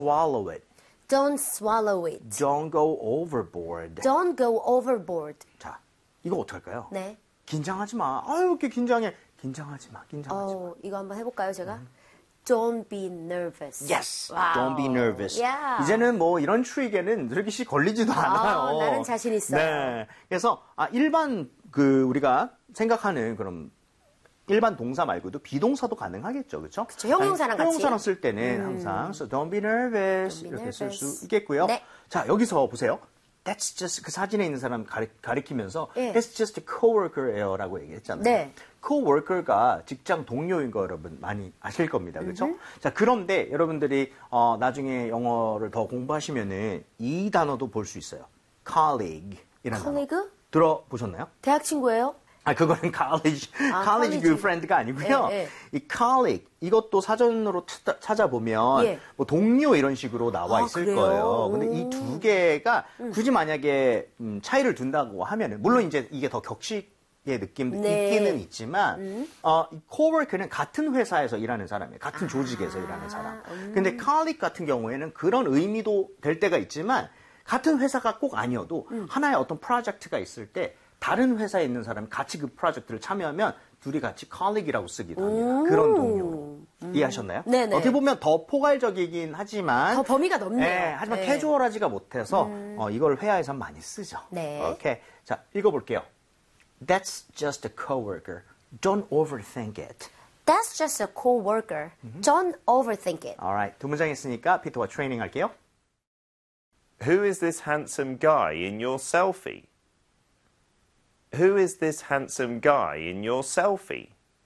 swallow it. Don't swallow it. Don't go overboard. Don't go overboard. 자, 이거 어떡할까요? 네. 긴장하지 마. 아유, 이렇게 긴장해. 긴장하지 마. 긴장하지 마. 이거 한번 해볼까요, 제가? Don't be nervous. Yes. 와우. Don't be nervous. Yeah. 이제는 뭐 이런 트릭에는 그렇게 씨 걸리지도 않아요. 나는 자신 있어요. 네. 그래서 일반 우리가 생각하는 그런 일반 동사 말고도 비동사도 가능하겠죠, 그렇죠? 그렇죠. 형용사랑 같이. 형용사랑 쓸 때는 항상 so don't be nervous Don't be 이렇게 쓸 수 nervous. 있겠고요. 네. 자, 여기서 보세요. That's just 그 사진에 있는 사람 가리키면서 네. That's just a coworker예요라고 얘기했잖아요. 네. coworker가 직장 동료인 거 여러분 많이 아실 겁니다, 그렇죠? 자, 그런데 여러분들이 나중에 영어를 더 공부하시면은 이 단어도 볼 수 있어요. colleague이라는 단어. colleague? 들어보셨나요? 대학 친구예요? 그거는 college college. 그 friend가 아니고요. 예, 예. 이 colleague 이것도 사전으로 찾아보면 예. 뭐 동료 이런 식으로 나와 있을 그래요? 거예요. 근데 이 두 개가 굳이 만약에 차이를 둔다고 하면은 물론 이제 이게 더 격식의 느낌도 네. 있기는 있지만 이 coworker는 같은 회사에서 일하는 사람이에요. 같은 조직에서 일하는 사람. 근데 colleague 같은 경우에는 그런 의미도 될 때가 있지만 같은 회사가 꼭 아니어도 하나의 어떤 프로젝트가 있을 때 다른 회사에 있는 사람이 같이 그 프로젝트를 참여하면 둘이 같이 colleague이라고 쓰기도 합니다. 그런 동료로. 이해하셨나요? 네네. 어떻게 보면 더 포괄적이긴 하지만 더 범위가 넓네요. 네, 하지만 네. 캐주얼하지가 못해서 이걸 회화에서 많이 쓰죠. 네. 오케이. 자, 읽어볼게요. That's just a coworker. Don't overthink it. That's just a coworker. Don't overthink it. Alright. 두 문장 했으니까 피터와 트레이닝 할게요. Who is this handsome guy in your selfie? Who is this handsome guy in your selfie?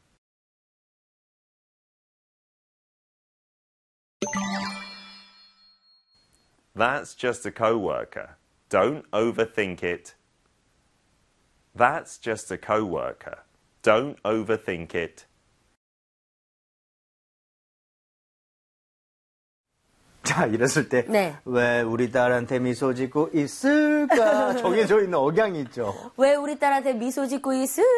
That's just a coworker. Don't overthink it. That's just a coworker. Don't overthink it. 자, 이랬을 때 네. 왜 우리 딸한테 미소 짓고 있을까 정해져 있는 억양이 있죠. 왜 우리 딸한테 미소 짓고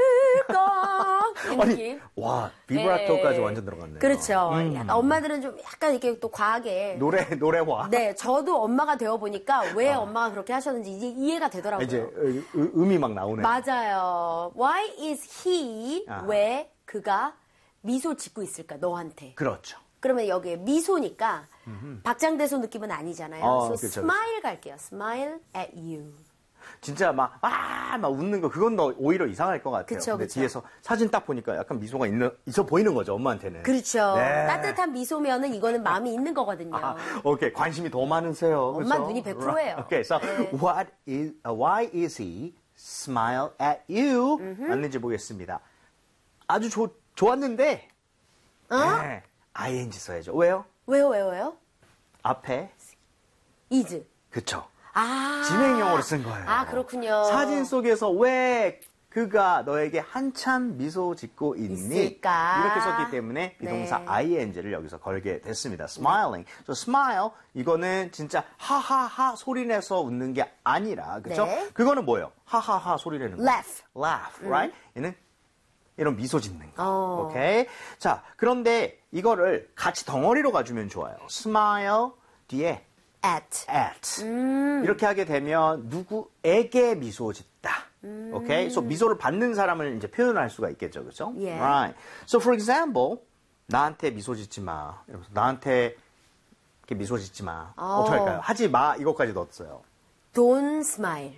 있을까? 이 아니, 느낌. 와, 비브라토까지 네. 완전 들어갔네요. 그렇죠. 약간 엄마들은 좀 약간 이렇게 또 과하게. 노래와 네, 저도 엄마가 되어 보니까 왜 엄마가 그렇게 하셨는지 이제 이해가 되더라고요. 이제 음이 막 나오네. 맞아요. Why is he? 아하. 왜 그가 미소 짓고 있을까? 너한테. 그렇죠. 그러면 여기에 미소니까 박장대소 느낌은 아니잖아요. 그렇죠, 그래서 smile 갈게요. Smile at you. 진짜 막 웃는 거 그건 더 오히려 이상할 것 같아요. 그쵸, 근데 그쵸. 뒤에서 사진 딱 보니까 약간 미소가 있어 보이는 거죠, 엄마한테는. 그렇죠. 네. 따뜻한 미소면은 이거는 마음이 있는 거거든요. 오케이, 관심이 더 많으세요. 엄마 그렇죠? 눈이 100%예요. 오케이, so 네. why is he smile at you? 맞는지 보겠습니다. 아주 좋았는데 네, ing 써야죠. 왜요? 왜요? 앞에 is. 그쵸. 아. 진행형으로 쓴 거예요. 아, 그렇군요. 사진 속에서 왜 그가 너에게 한참 미소 짓고 있니? 있을까? 이렇게 썼기 때문에 비동사 네. ing를 여기서 걸게 됐습니다. smiling. So smile 이거는 진짜 하하하 소리내서 웃는 게 아니라 그렇죠? 네. 그거는 뭐예요? 하하하 소리내는 거. Laugh. Laugh, right? 얘는 이런 미소 짓는 거. 어. 오케이. 자, 그런데 이거를 같이 덩어리로 가주면 좋아요. smile 뒤에 at. 이렇게 하게 되면 누구에게 미소 짓다. 오케이? So 미소를 받는 사람을 이제 표현할 수가 있겠죠. 그렇죠? Yeah. Right. So for example, 나한테 미소 짓지 마. 이러면서 나한테 이렇게 미소 짓지 마. 어떻게 할까요? 하지 마. 이것까지 넣었어요. Don't smile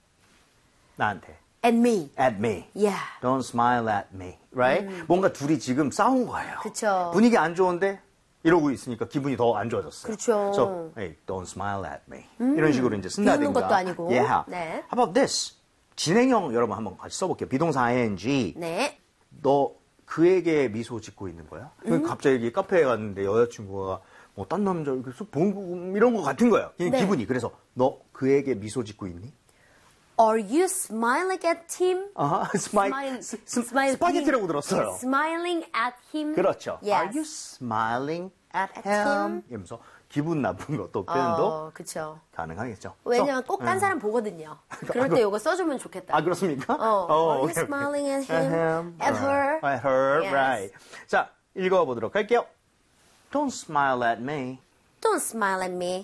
나한테. at me. At me. Yeah. Don't smile at me. Right? 뭔가 둘이 지금 싸운 거예요. 그쵸. 분위기 안 좋은데 이러고 있으니까 기분이 더 안 좋아졌어요. 그렇죠. So, hey, don't smile at me. 이런 식으로 이제 쓴다든가. 비웃는 것도 아니고. Yeah. 네. How about this? 진행형 여러분 한번 같이 써볼게요. 비동사 ing. 네. 너 그에게 미소 짓고 있는 거야? 갑자기 카페에 갔는데 여자친구가 뭐 딴 남자 이렇게 쑥 보고 이런 거 같은 거예요. 네. 기분이. 그래서 너 그에게 미소 짓고 있니? Are you smiling at him? 아하, Smile- 스파게티라고 들었어요. Smiling at him. 그렇죠. Yes. Are you smiling at At him? him? 이러면서 기분 나쁜 것도 표현도 그렇죠. 가능하겠죠. 왜냐면 So, 꼭 딴 사람 보거든요. 그럴 때 이거 써주면 좋겠다. 아, 그렇습니까? Are you 오케이, 오케이. smiling at him? At her? At her, Yes. right. 자, 읽어보도록 할게요. Don't smile at me. Don't smile at me.